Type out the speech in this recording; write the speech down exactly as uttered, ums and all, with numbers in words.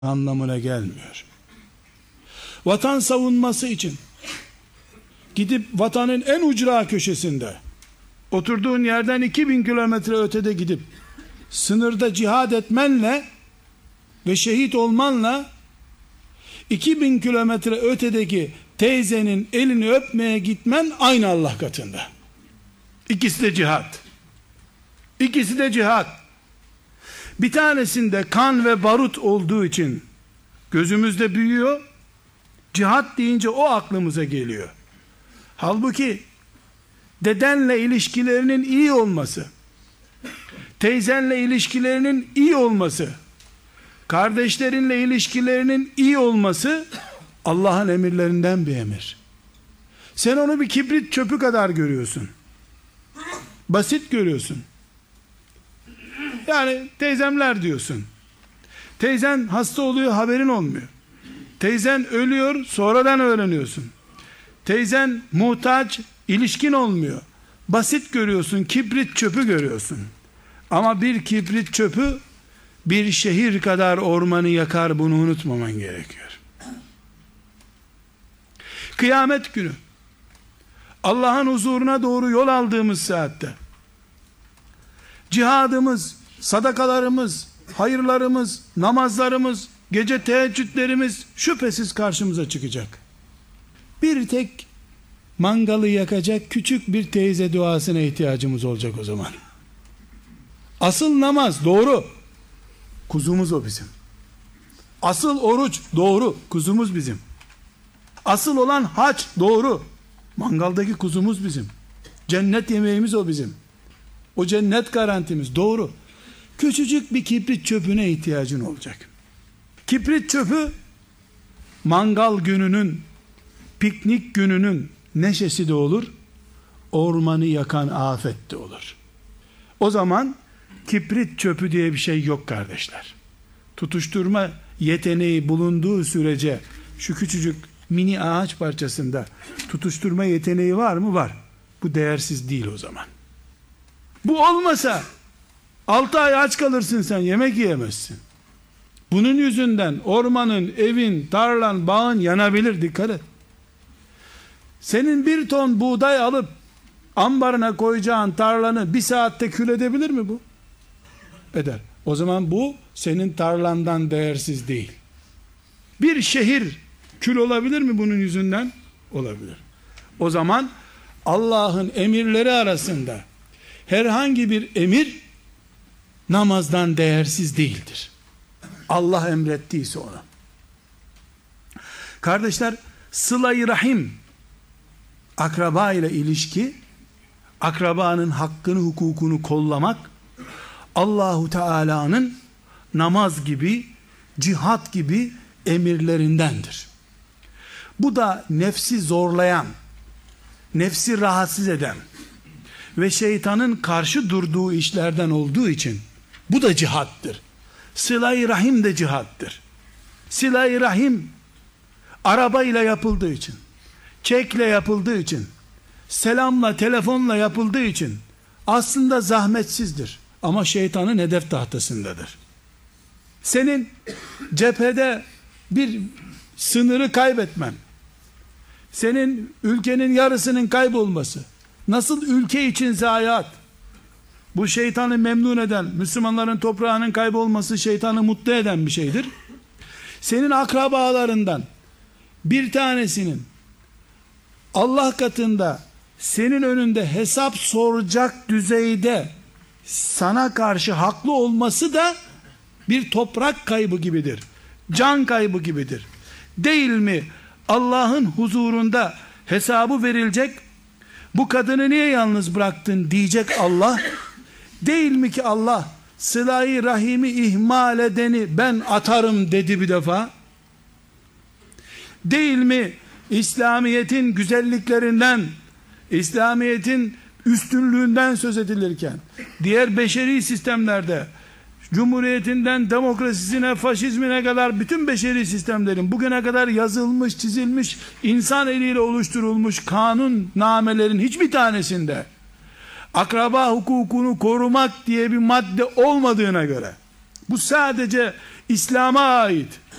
anlamına gelmiyor. Vatan savunması için gidip vatanın en ucra köşesinde, oturduğun yerden iki bin kilometre ötede gidip sınırda cihad etmenle ve şehit olmanla iki bin kilometre ötedeki teyzenin elini öpmeye gitmen aynı Allah katında. İkisi de cihat. İkisi de cihat. Bir tanesinde kan ve barut olduğu için gözümüzde büyüyor. Cihat deyince o aklımıza geliyor. Halbuki dedenle ilişkilerinin iyi olması, teyzenle ilişkilerinin iyi olması, kardeşlerinle ilişkilerinin iyi olması Allah'ın emirlerinden bir emir. Sen onu bir kibrit çöpü kadar görüyorsun. Basit görüyorsun. Yani teyzemler diyorsun. Teyzen hasta oluyor, haberin olmuyor. Teyzen ölüyor, sonradan öğreniyorsun. Teyzen muhtaç, ilişkin olmuyor. Basit görüyorsun, kibrit çöpü görüyorsun. Ama bir kibrit çöpü bir şehir kadar ormanı yakar, bunu unutmaman gerekiyor. Kıyamet günü Allah'ın huzuruna doğru yol aldığımız saatte cihadımız, sadakalarımız, hayırlarımız, namazlarımız, gece teheccüdlerimiz şüphesiz karşımıza çıkacak. Bir tek mangalı yakacak küçük bir teyze duasına ihtiyacımız olacak o zaman. Asıl namaz doğru, kuzumuz o bizim. Asıl oruç doğru, kuzumuz bizim. Asıl olan hac doğru, mangaldaki kuzumuz bizim. Cennet yemeğimiz o bizim. O cennet garantimiz doğru. Küçücük bir kibrit çöpüne ihtiyacın olacak. Kibrit çöpü mangal gününün, piknik gününün neşesi de olur, ormanı yakan afet de olur. O zaman kibrit çöpü diye bir şey yok kardeşler. Tutuşturma yeteneği bulunduğu sürece şu küçücük mini ağaç parçasında tutuşturma yeteneği var mı? Var. Bu değersiz değil o zaman. Bu olmasa altı ay aç kalırsın, sen yemek yiyemezsin. Bunun yüzünden ormanın, evin, tarlan, bağın yanabilir, dikkat et. Senin bir ton buğday alıp ambarına koyacağın tarlanı bir saatte kül edebilir mi bu? Eder. O zaman bu senin tarlandan değersiz değil. Bir şehir kül olabilir mi bunun yüzünden? Olabilir. O zaman Allah'ın emirleri arasında herhangi bir emir namazdan değersiz değildir. Allah emrettiyse ona. Kardeşler, sıla-i rahim, akraba ile ilişki, akrabanın hakkını, hukukunu kollamak, Allahu Teala'nın namaz gibi, cihat gibi emirlerindendir. Bu da nefsi zorlayan, nefsi rahatsız eden ve şeytanın karşı durduğu işlerden olduğu için bu da cihattır. Sıla-i rahim de cihattır. Sıla-i rahim arabayla yapıldığı için, çekle yapıldığı için, selamla, telefonla yapıldığı için aslında zahmetsizdir. Ama şeytanın hedef tahtasındadır. Senin cephede bir sınırı kaybetmen, senin ülkenin yarısının kaybolması, nasıl ülke için zayiat, bu şeytanı memnun eden, Müslümanların toprağının kaybolması şeytanı mutlu eden bir şeydir. Senin akrabalarından bir tanesinin Allah katında senin önünde hesap soracak düzeyde sana karşı haklı olması da bir toprak kaybı gibidir. Can kaybı gibidir. Değil mi? Allah'ın huzurunda hesabı verilecek, bu kadını niye yalnız bıraktın diyecek Allah. Değil mi ki Allah sıla-i rahimi ihmal edeni ben atarım dedi bir defa. Değil mi İslamiyet'in güzelliklerinden, İslamiyet'in üstünlüğünden söz edilirken diğer beşeri sistemlerde Cumhuriyetinden demokrasisine, faşizmine kadar bütün beşeri sistemlerin bugüne kadar yazılmış, çizilmiş, insan eliyle oluşturulmuş kanun namelerin hiçbir tanesinde akraba hukukunu korumak diye bir madde olmadığına göre, bu sadece İslam'a ait